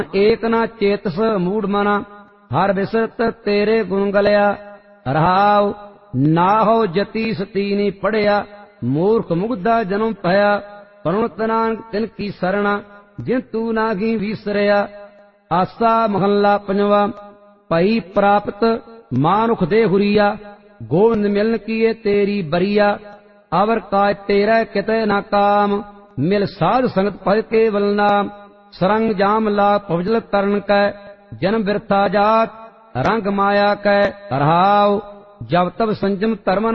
ਏਕ ਨਾ ਚੇਤਸ ਮੂੜ ਮਨਾ, ਹਰ ਬਿਸਰਤ ਤੇਰੇ ਗੁਣ ਗਲਿਆ। ਰਹਾਉ ਨਾਹੋ ਜਤੀ ਸਤੀਨੀ ਪੜਿਆ, ਮੂਰਖ ਮੁਗਧਾ ਜਨਮ ਭਇਆ। ਪਰਮਤ ਨਾਨਕ ਤਿਨ ਕੀ ਸਰਣਾ, ਜਿਨ ਤੂ ਨਾਹੀ ਵੀਸਰਿਆ। ਆਸਾ ਮਹੱਲਾ ਪੰਜਵਾ। ਭਈ ਪ੍ਰਾਪਤ ਮਾਨੁਖ ਦੇ ਹੁਰੀਆ, ਗੋਬਿੰਦ ਮਿਲਨ ਕੀਏ ਤੇਰੀ ਬਰੀਆ। ਅਵਰ ਕਾਜ ਤੇਰਾ ਕਿਤੇ ਨਾ ਕਾਮ, ਮਿਲ ਸਾਧ ਸੰਗਤ ਪਦ ਕੇਵਲ ਨਾਮ। ਸਰੰਗ ਜਾਮ ਲਾ ਭਵਜਲ ਤਰਨ ਕੈ, ਜਨਮ ਬਿਰਥਾ ਜਾਤ ਰੰਗ ਮਾਇਆ ਕੈ। ਰਹਾਉ ਜਬ ਤਬ ਸੰਜਮ ਧਰਮ